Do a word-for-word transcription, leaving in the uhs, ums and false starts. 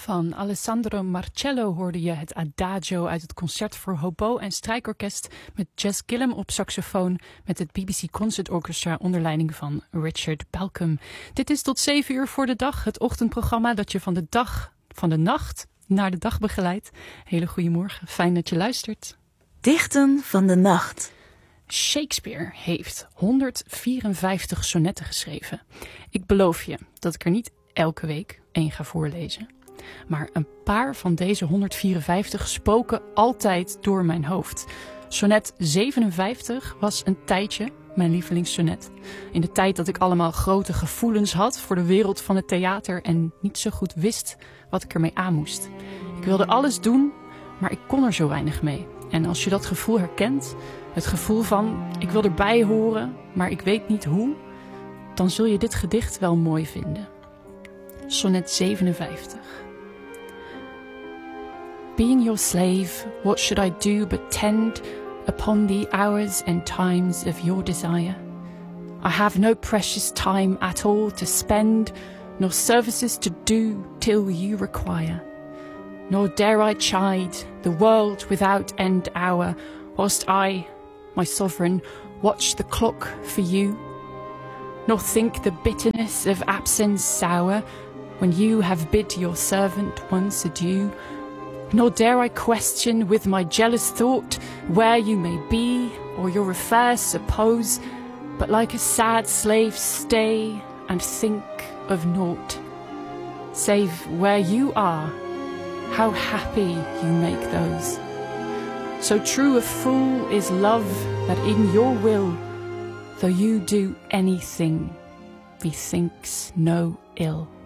Van Alessandro Marcello hoorde je het Adagio uit het concert voor hobo en strijkorkest met Jess Gillum op saxofoon met het B B C Concert Orchestra onder leiding van Richard Balcom. Dit is tot zeven uur voor de dag, het ochtendprogramma dat je van de dag, van de nacht naar de dag begeleidt. Hele goedemorgen, fijn dat je luistert. Dichten van de nacht. Shakespeare heeft honderdvierenvijftig sonnetten geschreven. Ik beloof je dat ik er niet elke week één ga voorlezen. Maar een paar van deze honderdvierenvijftig spoken altijd door mijn hoofd. Sonnet zevenenvijftig was een tijdje mijn lievelingssonnet. In de tijd dat ik allemaal grote gevoelens had voor de wereld van het theater en niet zo goed wist wat ik ermee aan moest. Ik wilde alles doen, maar ik kon er zo weinig mee. En als je dat gevoel herkent, het gevoel van ik wil erbij horen, maar ik weet niet hoe, dan zul je dit gedicht wel mooi vinden. Sonnet zevenenvijftig. Being your slave, what should I do but tend upon the hours and times of your desire? I have no precious time at all to spend, nor services to do till you require. Nor dare I chide the world without end hour, whilst I, my sovereign, watch the clock for you. Nor think the bitterness of absence sour, when you have bid your servant once adieu. Nor dare I question with my jealous thought where you may be, or your affairs suppose, but like a sad slave stay and think of naught. Save where you are, how happy you make those. So true a fool is love that in your will, though you do anything, methinks no ill.